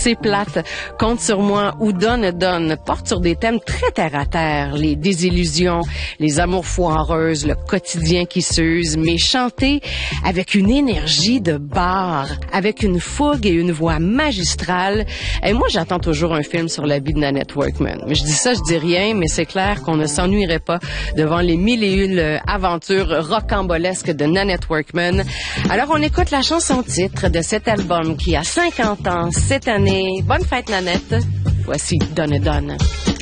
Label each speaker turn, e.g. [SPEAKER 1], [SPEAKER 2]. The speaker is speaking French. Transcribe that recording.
[SPEAKER 1] C'est plate, Compte sur moi ou Donne porte sur des thèmes très terre-à-terre, les désillusions, les amours foireuses, le quotidien qui s'use, mais chanté avec une énergie de bar, avec une fougue et une voix magistrale. Et moi, j'attends toujours un film sur la vie de Nanette Workman. Mais je dis ça, je dis rien, mais c'est clair qu'on ne s'ennuierait pas devant les mille et une aventures rocambolesques de Nanette Workman. Alors, on écoute la chanson titre de cet album qui a 50 ans cette année. Bonne fête, Nanette. Voici Donne.